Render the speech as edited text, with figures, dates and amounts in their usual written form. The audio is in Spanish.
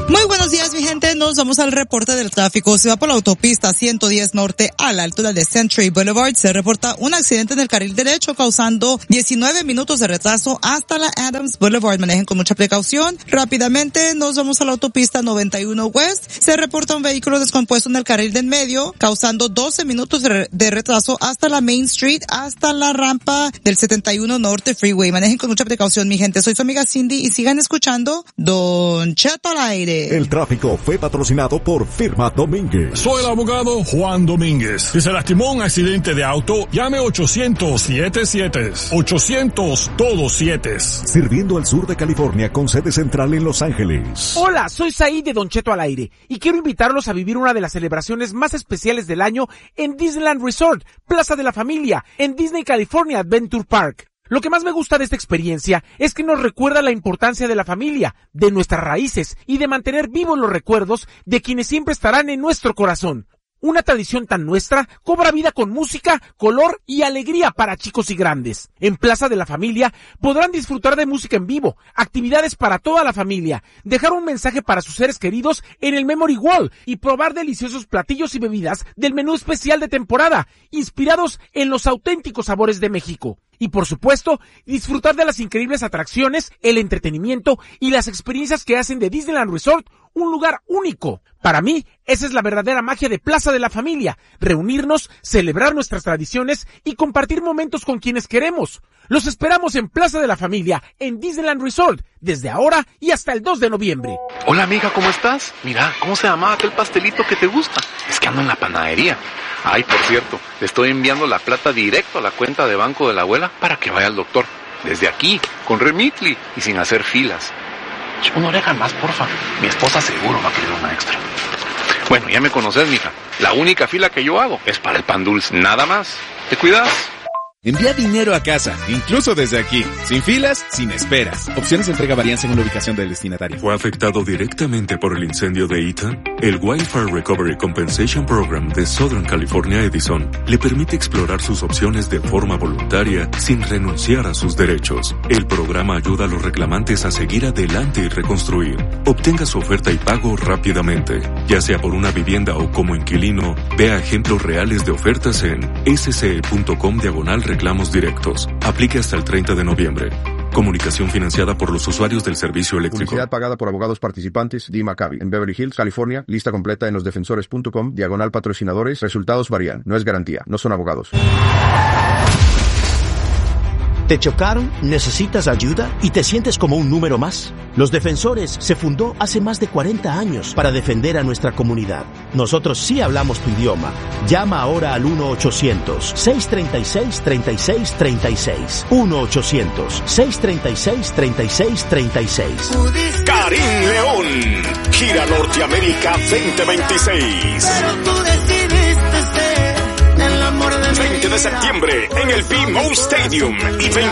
Muy buenos días, mi gente. Nos vamos al reporte del tráfico. Se va por la autopista 110 Norte a la altura de Century Boulevard. Se reporta un accidente en el carril derecho causando 19 minutos de retraso hasta la Adams Boulevard. Manejen con mucha precaución. Rápidamente nos vamos a la autopista 91 West. Se reporta un vehículo descompuesto en el carril de en medio causando 12 minutos de retraso hasta la Main Street, hasta la rampa del 71 Norte Freeway. Manejen con mucha precaución, mi gente. Soy su amiga Cindy y sigan escuchando Don Cheto al aire. El tráfico fue patrocinado por Firma Domínguez. Soy el abogado Juan Domínguez. Si se lastimó en un accidente de auto, llame 800-77. 800 todos 7. Sirviendo al sur de California con sede central en Los Ángeles. Hola, soy Said de Don Cheto al aire y quiero invitarlos a vivir una de las celebraciones más especiales del año en Disneyland Resort, Plaza de la Familia, en Disney California Adventure Park. Lo que más me gusta de esta experiencia es que nos recuerda la importancia de la familia, de nuestras raíces y de mantener vivos los recuerdos de quienes siempre estarán en nuestro corazón. Una tradición tan nuestra cobra vida con música, color y alegría para chicos y grandes. En Plaza de la Familia podrán disfrutar de música en vivo, actividades para toda la familia, dejar un mensaje para sus seres queridos en el Memory Wall y probar deliciosos platillos y bebidas del menú especial de temporada, inspirados en los auténticos sabores de México. Y por supuesto, disfrutar de las increíbles atracciones, el entretenimiento y las experiencias que hacen de Disneyland Resort un lugar único. Para mí, esa es la verdadera magia de Plaza de la Familia, reunirnos, celebrar nuestras tradiciones y compartir momentos con quienes queremos. Los esperamos en Plaza de la Familia, en Disneyland Resort, desde ahora y hasta el 2 de noviembre. Hola amiga, ¿cómo estás? Mira, ¿cómo se llamaba aquel pastelito que te gusta? Es que ando en la panadería. Ay, por cierto, le estoy enviando la plata directo a la cuenta de banco de la abuela para que vaya al doctor. Desde aquí, con Remitly y sin hacer filas. Una oreja más, porfa. Mi esposa seguro va a querer una extra. Bueno, ya me conoces, mija. La única fila que yo hago es para el pan dulce. Nada más. ¿Te cuidas? Envía dinero a casa, incluso desde aquí, sin filas, sin esperas. Opciones de entrega varían según la ubicación del destinatario. ¿Fue afectado directamente por el incendio de Ethan? El Wildfire Recovery Compensation Program de Southern California Edison le permite explorar sus opciones de forma voluntaria sin renunciar a sus derechos. El programa ayuda a los reclamantes a seguir adelante y reconstruir. Obtenga su oferta y pago rápidamente. Ya sea por una vivienda o como inquilino, vea ejemplos reales de ofertas en sce.com/reclamos directos. Aplique hasta el 30 de noviembre. Comunicación financiada por los usuarios del servicio eléctrico. Publicidad pagada por abogados participantes. Dee Maccabi. En Beverly Hills, California. Lista completa en losdefensores.com/patrocinadores. Resultados varían. No es garantía. No son abogados. ¿Te chocaron? ¿Necesitas ayuda? ¿Y te sientes como un número más? Los Defensores se fundó hace más de 40 años para defender a nuestra comunidad. Nosotros sí hablamos tu idioma. Llama ahora al 1-800-636-3636. 1-800-636-3636. Karim León, Gira Norteamérica 2026. 20 de septiembre en el BMO Stadium y 20